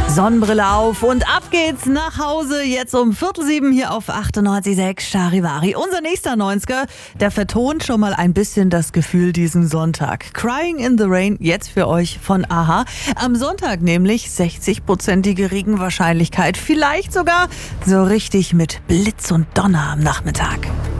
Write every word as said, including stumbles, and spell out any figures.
Sonnenbrille auf und ab geht's nach Hause. Jetzt um Viertel sieben hier auf achtundneunzig Komma sechs Charivari. Unser nächster neunziger, der vertont schon mal ein bisschen das Gefühl diesen Sonntag. Crying in the Rain, jetzt für euch von a-ha. Am Sonntag nämlich sechzig-prozentige Regenwahrscheinlichkeit. Vielleicht sogar so richtig mit Blitz und Donner am Nachmittag.